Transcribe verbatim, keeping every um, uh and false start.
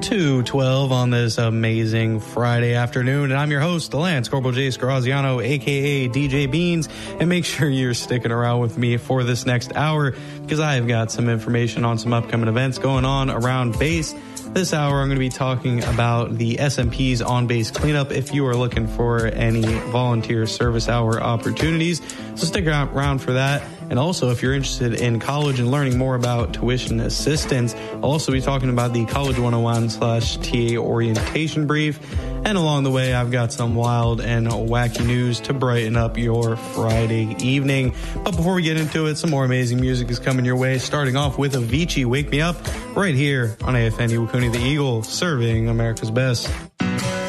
two twelve on this amazing Friday afternoon. And I'm your host, Lance Corporal J. Scaraziano, a k a. D J Beans. And make sure you're sticking around with me for this next hour because I've got some information on some upcoming events going on around base. This hour, I'm going to be talking about the S M P's on-base cleanup if you are looking for any volunteer service hour opportunities. So stick around for that. And also, if you're interested in college and learning more about tuition assistance, I'll also be talking about the College one oh one slash T A orientation brief. And along the way, I've got some wild and wacky news to brighten up your Friday evening. But before we get into it, some more amazing music is coming your way, starting off with Avicii, Wake Me Up, right here on A F N Iwakuni the Eagle, serving America's best.